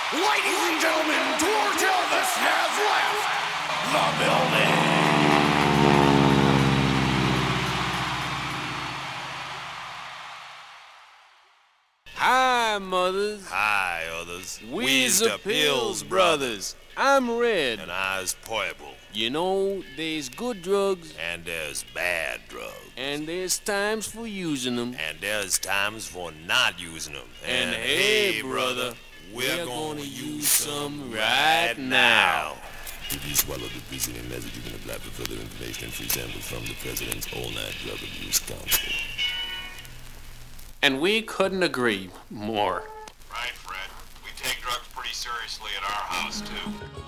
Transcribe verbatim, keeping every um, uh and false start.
Ladies and gentlemen, George Elvis has left the building. Hi, mothers. Hi, others. We's the Pills Brothers. I'm Red. And I's Purple. You know, there's good drugs. And there's bad drugs. And there's times for using them. And there's times for not using them. And, and hey, brother, we're, we're gonna, gonna use some right now. If you swallow the preceding message, you can apply for further information and free samples from the President's all-night drug abuse council. And we couldn't agree more. Right, Fred. We take drugs pretty seriously at our house, too.